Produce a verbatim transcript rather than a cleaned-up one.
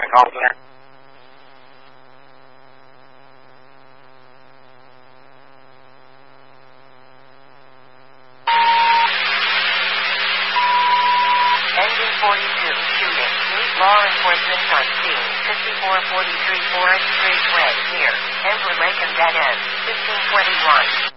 and call center. Engine forty-two, shooting. Meet law enforcement on scene. fifty-four forty-three Forest Creek Way, near Emblem Lake and Dead End. fifteen twenty-one.